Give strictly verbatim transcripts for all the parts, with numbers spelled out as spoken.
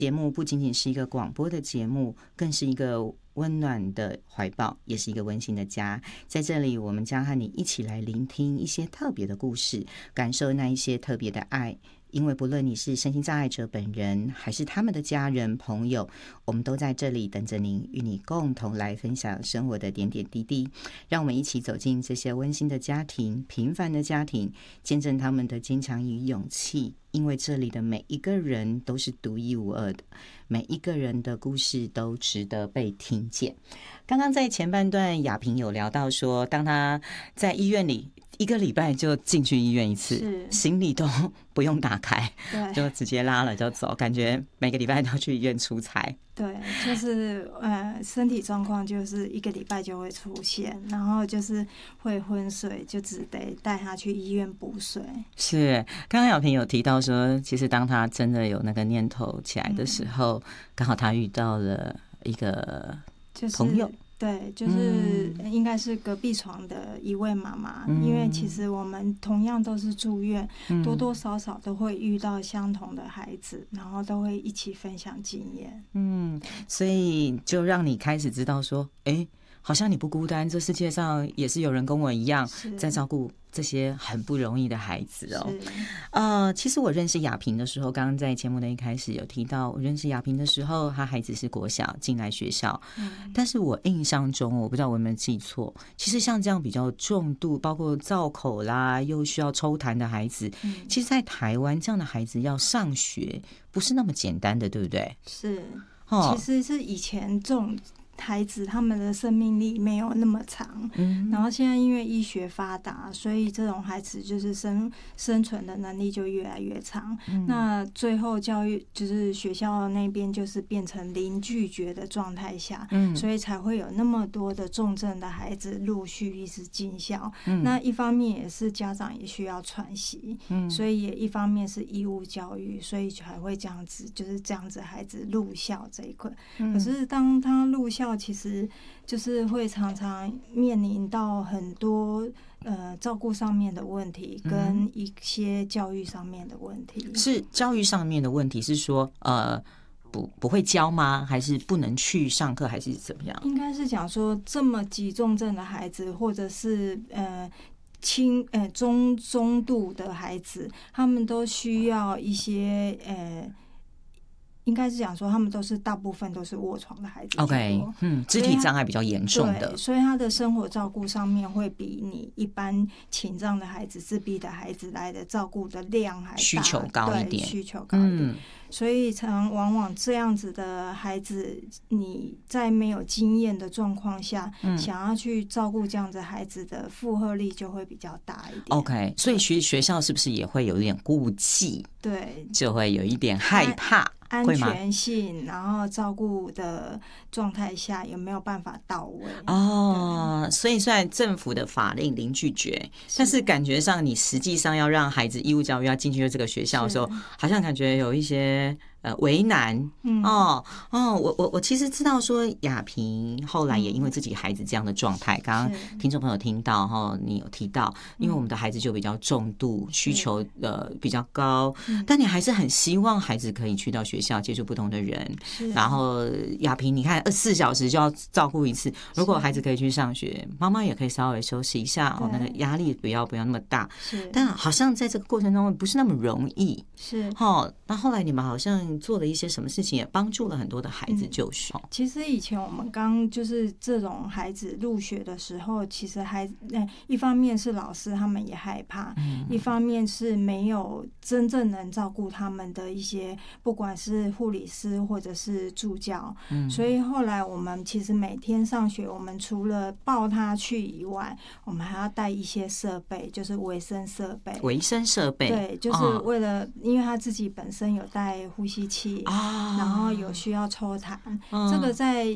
节目不仅仅是一个广播的节目，更是一个温暖的怀抱，也是一个温馨的家。在这里，我们将和你一起来聆听一些特别的故事，感受那一些特别的爱。因为不论你是身心障碍者本人，还是他们的家人朋友，我们都在这里等着您，与你共同来分享生活的点点滴滴。让我们一起走进这些温馨的家庭，平凡的家庭，见证他们的坚强与勇气。因为这里的每一个人都是独一无二的，每一个人的故事都值得被听见。刚刚在前半段，雅萍有聊到说，当他在医院里一个礼拜就进去医院一次，行李都不用打开，就直接拉了就走，感觉每个礼拜都要去医院出差。 对，就是呃，身体状况就是一个礼拜就会出现，然后就是会昏睡，就只得带他去医院补水。是， 刚刚雅萍有提到说，其实当他真的有那个念头起来的时候，刚、嗯、好他遇到了一个朋友。就是对，就是应该是隔壁床的一位妈妈、嗯，因为其实我们同样都是住院、嗯，多多少少都会遇到相同的孩子，然后都会一起分享经验。嗯， 所以就让你开始知道说，哎，好像你不孤单，这世界上也是有人跟我一样在照顾这些很不容易的孩子哦。呃，其实我认识雅萍的时候，刚刚在节目的一开始有提到，我认识雅萍的时候，她孩子是国小进来学校、嗯，但是我印象中，我不知道我有没有记错，其实像这样比较重度，包括造口啦，又需要抽痰的孩子、嗯，其实在台湾这样的孩子要上学不是那么简单的，对不对？ 是，哦、其实是以前这种孩子他们的生命力没有那么长、嗯、然后现在因为医学发达，所以这种孩子就是生生存的能力就越来越长、嗯、那最后教育就是学校那边就是变成零拒绝的状态下、嗯、所以才会有那么多的重症的孩子陆续一直进校、嗯、那一方面也是家长也需要喘息、嗯、所以也一方面是义务教育，所以才会这样子就是这样子孩子入校这一块、嗯、可是当他入校其实就是会常常面临到很多呃照顾上面的问题，跟一些教育上面的问题。 嗯、是教育上面的问题，是说呃不不会教吗？还是不能去上课，还是怎么样？ 应该是讲说这么急重症的孩子，或者是呃。轻呃中中度的孩子，他们都需要一些呃。应该是讲说，他们都是大部分都是卧床的孩子。 OK， 嗯，肢体障碍比较严重的， 对，所以他的生活照顾上面会比你一般倾障的孩子、自闭的孩子来的照顾的量还大， 需求高一点， 需求高一点。嗯、所以常往往这样子的孩子，你在没有经验的状况下、嗯，想要去照顾这样子的孩子的负荷力就会比较大一点。 OK， 所以学学校是不是也会有点顾忌？ 对， 就会有一点害怕。 安全性，然后照顾的状态下有没有办法到位？ 哦，所以虽然政府的法令零拒绝，但是感觉上你实际上要让孩子义务教育要进去这个学校的时候，好像感觉有一些呃为难。嗯、哦哦，我我我其实知道说雅萍后来也因为自己孩子这样的状态，刚刚听众朋友听到哈，你有提到，因为我们的孩子就比较重度，需求呃比较高，但你还是很希望孩子可以去到学校。学校接触不同的人，然后雅萍，你看二十四小时就要照顾一次。如果孩子可以去上学，妈妈也可以稍微休息一下，哦，那个压力不要不要那么大。但好像在这个过程中不是那么容易。是，哦，那后来你们好像做了一些什么事情，也帮助了很多的孩子就绪。嗯、 其实以前我们刚就是这种孩子入学的时候，其实还一方面是老师他们也害怕，嗯、一方面是没有真正能照顾他们的一些，不管是是护理师或者是助教、嗯、所以后来我们其实每天上学，我们除了抱他去以外，我们还要带一些设备，就是维生设备维生设备对，就是为了、哦、因为他自己本身有带呼吸器、哦、然后有需要抽痰、哦、这个在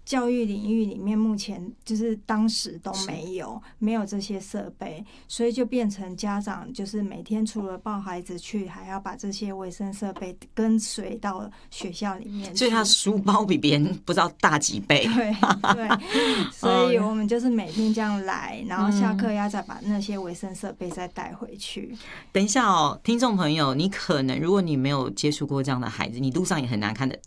教育领域里面目前就是当时都没有没有这些设备，所以就变成家长就是每天除了抱孩子去，还要把这些卫生设备跟随到学校里面去， 所以他书包比别人不知道大几倍。 对对，所以我们就是每天这样来，然后下课要再把那些卫生设备再带回去。 等一下哦，听众朋友，你可能如果你没有接触过这样的孩子，你路上也很难看得